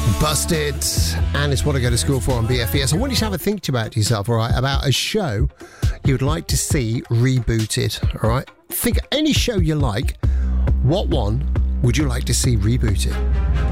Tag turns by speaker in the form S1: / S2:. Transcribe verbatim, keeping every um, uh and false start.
S1: Busted, and it's what I go to school for on B F E S. I want you to have a think about yourself, all right, about a show you'd like to see rebooted, all right? Think any show you like, what one would you like to see rebooted?